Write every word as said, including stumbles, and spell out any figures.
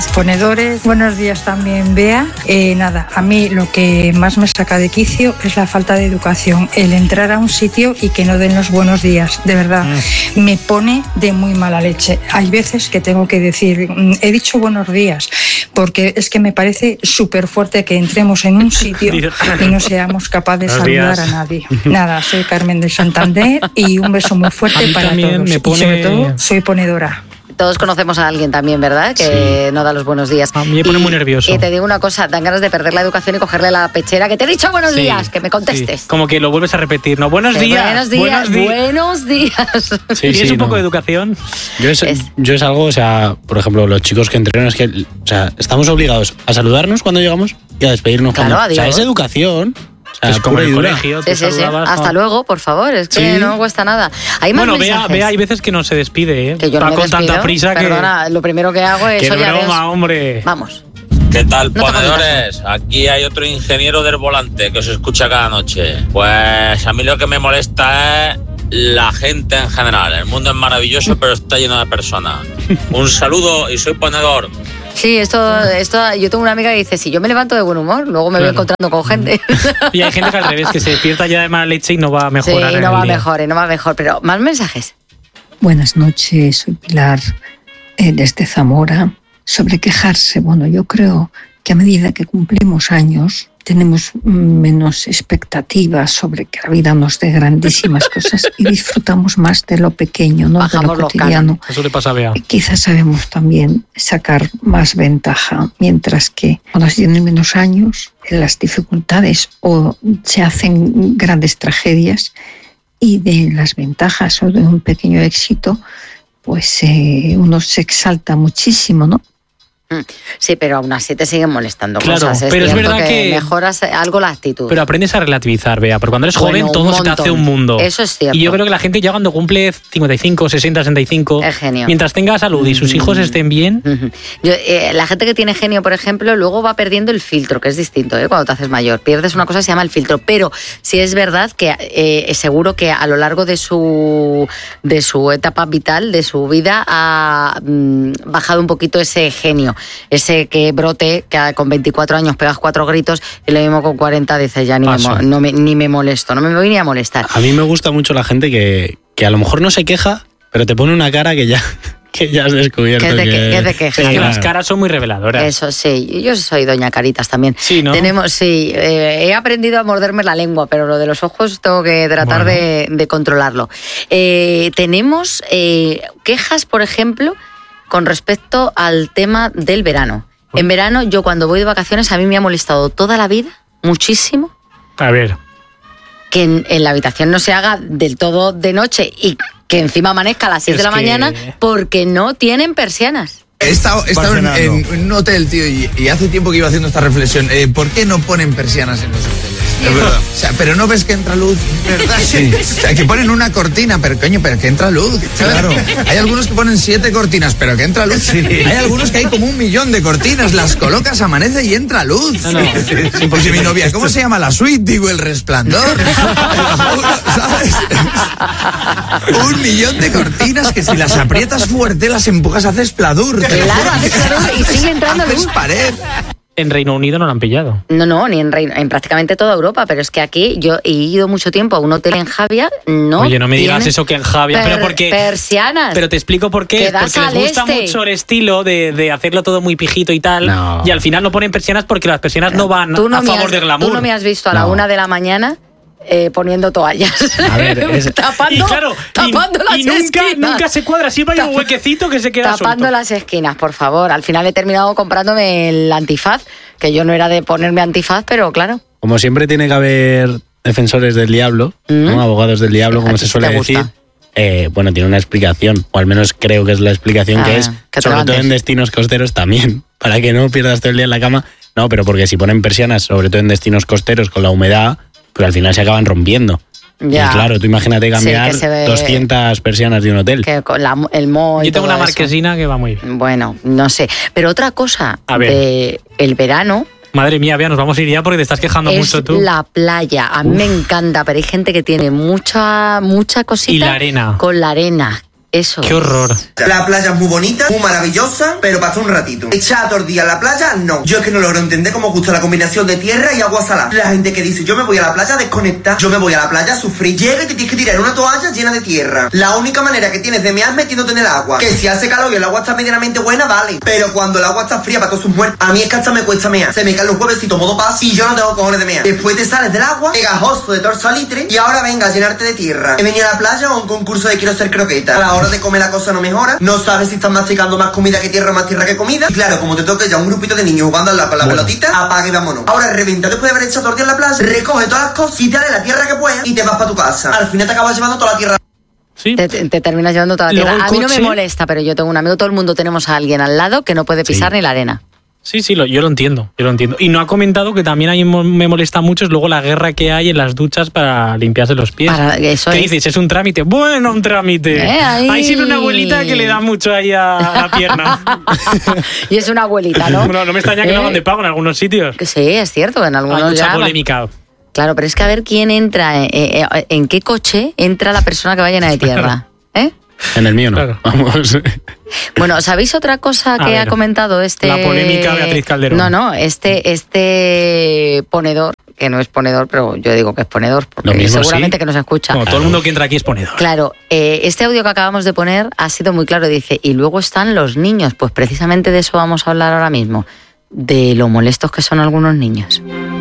Ponedores, buenos días también, Bea. Eh, nada, a mí lo que más me saca de quicio es la falta de educación, el entrar a un sitio y que no den los buenos días, de verdad, mm. me pone de muy mala leche. Hay veces que tengo que decir, he dicho buenos días, porque es que me parece súper fuerte que entremos en un sitio y no seamos capaces de saludar a nadie. Nada, soy Carmen de Santander y un beso muy fuerte para todos. Me pone... Y sobre todo, soy ponedora. Todos conocemos a alguien también, ¿verdad? Que sí. no da los buenos días. A mí me pone y, muy nervioso. Y te digo una cosa, dan ganas de perder la educación y cogerle la pechera. Que te he dicho buenos sí, días, que me contestes. Sí. Como que lo vuelves a repetir, ¿no? Buenos sí, días. Buenos días, buenos, di- buenos días. Sí, ¿Y sí, es un no. poco de educación? Yo es, es. yo es algo, o sea, por ejemplo, los chicos que entrenan, es que, o sea, estamos obligados a saludarnos cuando llegamos y a despedirnos claro, cuando... Adiós. O sea, es educación. Es como en el colegio. Sí, sí, sí. Hasta ¿no? luego, por favor. Es que sí. no cuesta nada. Hay más bueno, mensajes. Vea, vea, hay veces que no se despide, ¿eh? Que yo no Va me con despido. tanta prisa Perdona, que... Perdona, lo primero que hago es... ¡Qué oye, broma, adiós. hombre! Vamos. ¿Qué tal, no ponedores? Aquí hay otro ingeniero del volante que os escucha cada noche. Pues a mí lo que me molesta es la gente en general. El mundo es maravilloso, pero está lleno de personas. Un saludo y soy ponedor. Sí, esto, esto, yo tengo una amiga que dice, si yo me levanto de buen humor, luego me claro. voy encontrando con gente. Y hay gente que al revés, que se despierta ya de mala leche y no va a mejorar. Sí, no va mejor, y no va mejor, pero más mensajes. Buenas noches, soy Pilar, eh, desde Zamora. Sobre quejarse, bueno, yo creo que a medida que cumplimos años, tenemos menos expectativas sobre que la vida nos dé grandísimas cosas y disfrutamos más de lo pequeño, ¿no? Bajamos de lo cotidiano. Eso le pasa a Bea. Quizás sabemos también sacar más ventaja, mientras que cuando se tienen menos años, las dificultades o se hacen grandes tragedias y de las ventajas o de un pequeño éxito, pues eh, uno se exalta muchísimo, ¿no? Sí, pero aún así te siguen molestando claro, cosas. Es pero es verdad que, que mejoras algo la actitud. Pero aprendes a relativizar, Bea, porque cuando eres bueno, joven todo se te hace un mundo. Eso es cierto. Y yo creo que la gente ya cuando cumple cincuenta y cinco, sesenta, sesenta y cinco, es genio. Mientras tenga salud y sus hijos estén bien... Yo, eh, la gente que tiene genio, por ejemplo, luego va perdiendo el filtro, que es distinto, ¿eh? Cuando te haces mayor. Pierdes una cosa que se llama el filtro. Pero sí es verdad que eh, seguro que a lo largo de su, de su etapa vital, de su vida, ha mm, bajado un poquito ese genio, ese que brote, que con veinticuatro años pegas cuatro gritos y lo mismo con cuarenta dices ya ni me, no me, ni me molesto, no me voy ni a molestar. A mí me gusta mucho la gente que, que a lo mejor no se queja, pero te pone una cara que ya... que ya has descubierto que... que... que te quejas. Es que las caras son muy reveladoras. Eso sí, yo soy doña Caritas también. Sí, ¿no? Tenemos, sí, eh, he aprendido a morderme la lengua, pero lo de los ojos tengo que tratar bueno. de, de controlarlo. Eh, tenemos eh, quejas, por ejemplo, con respecto al tema del verano. En verano, yo cuando voy de vacaciones, a mí me ha molestado toda la vida, muchísimo. A ver. Que en, en la habitación no se haga del todo de noche y que encima amanezca a las seis es de la que... mañana porque no tienen persianas. He estado, he estado en, en un hotel, tío, y, y hace tiempo que iba haciendo esta reflexión. Eh, ¿Por qué no ponen persianas en los hoteles? Es verdad. O sea, pero no ves que entra luz, ¿verdad? Sí. O sea, que ponen una cortina, pero coño, pero que entra luz. Claro. Hay algunos que ponen siete cortinas, pero que entra luz. Sí. Hay algunos que hay como un millón de cortinas, las colocas, amanece y entra luz. No, no. Sí, sí, porque mi novia, ¿cómo se llama la suite? Digo, El Resplandor. ¿Sabes? Un millón de cortinas que si las aprietas fuerte, las empujas, haces pladur. Claro, haces pladur y sigue entrando luz. Pared. En Reino Unido no lo han pillado. No, no, ni en, Reino, en prácticamente toda Europa, pero es que aquí yo he ido mucho tiempo a un hotel en Javia, no. Oye, no me digas eso que en Javia, per, pero porque persianas. Pero te explico por qué, porque les gusta este. mucho el estilo de, de hacerlo todo muy pijito y tal, no. Y al final no ponen persianas porque las persianas no van no a favor has, del glamour. Tú no me has visto a la no. una de la mañana Eh, poniendo toallas. A ver, es... tapando, y claro, tapando y, las y nunca, esquinas. nunca se cuadra, siempre hay un huequecito que se queda tapando suelto. las esquinas, por favor. Al final he terminado comprándome el antifaz, que yo no era de ponerme antifaz, pero claro. Como siempre tiene que haber defensores del diablo, ¿Mm? ¿no? Abogados del diablo, como se suele decir. Eh, bueno, tiene una explicación, o al menos creo que es la explicación, ah, que es, que sobre todo en destinos costeros también, para que no pierdas todo el día en la cama. No, pero porque si ponen persianas, sobre todo en destinos costeros, con la humedad, pues al final se acaban rompiendo. Ya. Y claro, tú imagínate cambiar sí, ve... doscientas persianas de un hotel. Que con la, el moho y Yo tengo todo una marquesina eso. Que va muy bien. Bueno, no sé. Pero otra cosa de el verano... Madre mía, Bea, nos vamos a ir ya porque te estás quejando es mucho tú. La playa. A mí Uf. me encanta, pero hay gente que tiene mucha, mucha cosita. Y la arena. Con la arena. Eso. Qué horror. La playa es muy bonita, muy maravillosa, pero para un ratito. Echar todo el día a la playa, no. Yo es que no logro entender cómo gusta la combinación de tierra y agua salada. La gente que dice, yo me voy a la playa a desconectar, yo me voy a la playa a sufrir. Llega y te tienes que tirar una toalla llena de tierra. La única manera que tienes de mear metiéndote en el agua. Que si hace calor y el agua está medianamente buena, vale. Pero cuando el agua está fría para todos sus muertos, a mí es que hasta me cuesta mear. Se me caen los huevecitos modo paz y yo no tengo cojones de mear. Después te sales del agua, pegajoso de todo el salitre y ahora venga a llenarte de tierra. He venido a la playa o a un concurso de quiero ser croqueta. A la hora de comer la cosa no mejora. No sabes si estás masticando más comida que tierra o más tierra que comida. Y claro, como te toque ya un grupito de niños jugando al lado con la bueno. pelotita, apague y vámonos. Ahora reventa después de haber echado todo el día en la playa, recoge todas las cosas y dale la tierra que puedas y te vas para tu casa. Al final te acabas llevando toda la tierra. Sí. Te, te terminas llevando toda la tierra. A mí no me molesta, pero yo tengo un amigo, todo el mundo tenemos a alguien al lado que no puede pisar sí. ni la arena. Sí, sí, lo, yo lo entiendo, yo lo entiendo. Y no ha comentado que también ahí me molesta mucho es luego la guerra que hay en las duchas para limpiarse los pies. Para, eso ¿Qué es. dices? ¿Es un trámite? Bueno, un trámite. ¿Eh? Ahí... Hay sido una abuelita que le da mucho ahí a la pierna. Y es una abuelita, ¿no? No, no me extraña que ¿Eh? lo hagan de pago en algunos sitios. Sí, es cierto, en algunos hay mucha ya... polémica. Claro, pero es que a ver quién entra, eh, eh, en qué coche entra la persona que va llena de tierra. ¿Eh? En el mío no, claro. Vamos. Bueno, ¿sabéis otra cosa que ha comentado este...? La polémica Beatriz Calderón. No, no, este, este ponedor, que no es ponedor, pero yo digo que es ponedor, porque mismo, seguramente sí. que nos escucha. No, todo el mundo que entra aquí es ponedor. Claro, eh, este audio que acabamos de poner ha sido muy claro, dice, y luego están los niños, pues precisamente de eso vamos a hablar ahora mismo, de lo molestos que son algunos niños.